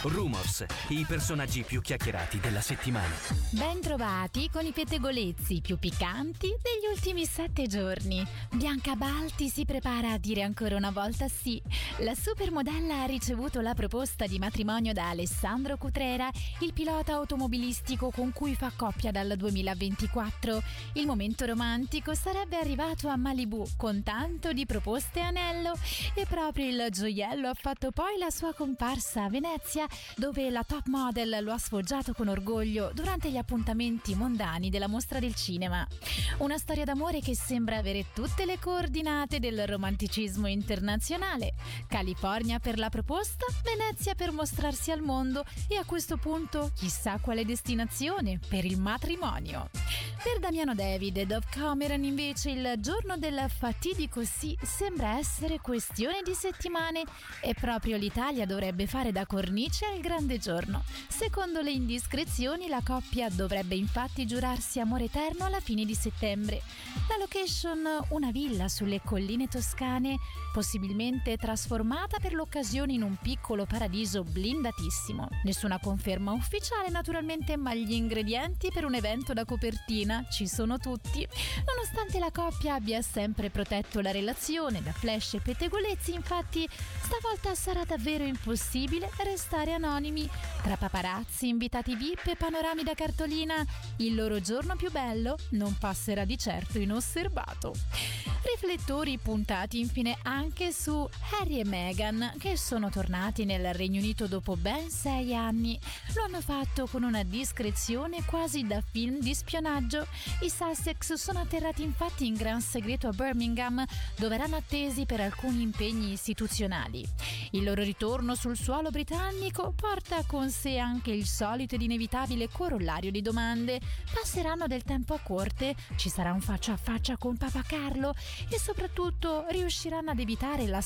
Rumors, i personaggi più chiacchierati della settimana. Ben trovati con i pettegolezzi più piccanti degli ultimi 7 giorni. Bianca Balti si prepara a dire ancora una volta sì. La supermodella ha ricevuto la proposta di matrimonio da Alessandro Cutrera, il pilota automobilistico con cui fa coppia dal 2024. Il momento romantico sarebbe arrivato a Malibu con tanto di proposte anello e proprio il gioiello ha fatto poi la sua comparsa a Venezia, dove la top model lo ha sfoggiato con orgoglio durante gli appuntamenti mondani della mostra del cinema. Una storia d'amore che sembra avere tutte le coordinate del romanticismo internazionale. California per la proposta, Venezia per mostrarsi al mondo e a questo punto chissà quale destinazione per il matrimonio. Per Damiano David e Dove Cameron invece il giorno del fatidico sì sembra essere questione di settimane e proprio l'Italia dovrebbe fare da cornice al grande giorno. Secondo le indiscrezioni la coppia dovrebbe infatti giurarsi amore eterno alla fine di settembre. La location, una villa sulle colline toscane, possibilmente trasformata per l'occasione in un piccolo paradiso blindatissimo. Nessuna conferma ufficiale naturalmente, ma gli ingredienti per un evento da copertina ci sono tutti. Nonostante la coppia abbia sempre protetto la relazione da flash e pettegolezzi, infatti stavolta sarà davvero impossibile restare anonimi. Tra paparazzi, invitati VIP e panorami da cartolina, il loro giorno più bello non passerà di certo inosservato. Riflettori puntati infine anche su Harry e Meghan, che sono tornati nel Regno Unito dopo ben 6 anni. Lo hanno fatto con una discrezione quasi da film di spionaggio. I Sussex sono atterrati infatti in gran segreto a Birmingham, dove erano attesi per alcuni impegni istituzionali. Il loro ritorno sul suolo britannico porta con sé anche il solito ed inevitabile corollario di domande. Passeranno del tempo a corte? Ci sarà un faccia a faccia con Papa Carlo? E soprattutto riusciranno ad evitare la